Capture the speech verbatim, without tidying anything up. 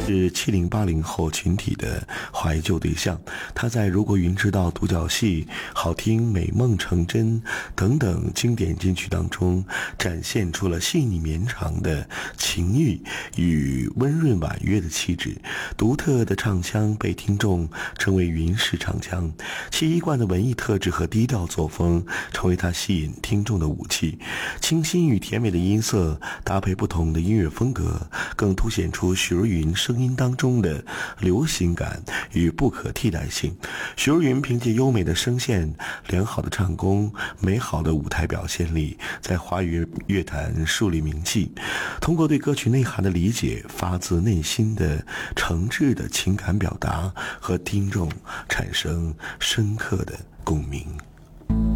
是七零八零后群体的怀旧对象。他在《如果云知道》、独角戏、好听、美梦成真等等经典金曲当中，展现出了细腻绵长的情欲与温润婉约的气质。独特的唱腔被听众称为云式唱腔，其一贯的文艺特质和低调作风成为他吸引听众的武器。清新与甜美的音色搭配不同的音乐风格，更凸显出许茹芸声音当中的流行感与不可替代性。许茹芸凭借优美的声线、良好的唱功、美好的舞台表现力，在华语乐坛树立名气。通过对歌曲内涵的理解，发自内心的诚挚的情感表达，和听众产生深刻的共鸣。